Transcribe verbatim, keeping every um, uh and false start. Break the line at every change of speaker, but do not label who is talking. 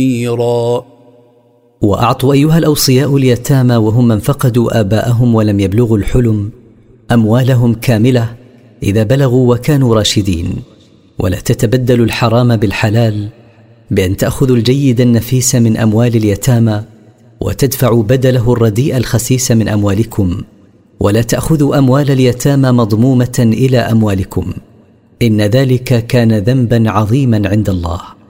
وأعطوا أيها الأوصياء اليتامى وهم من فقدوا آباءهم ولم يبلغوا الحلم أموالهم كاملة إذا بلغوا وكانوا راشدين، ولا تتبدلوا الحرام بالحلال بأن تأخذوا الجيد النفيس من أموال اليتامى وتدفعوا بدله الرديء الخسيس من أموالكم، ولا تأخذوا أموال اليتامى مضمومة إلى أموالكم، إن ذلك كان ذنبا عظيما عند الله.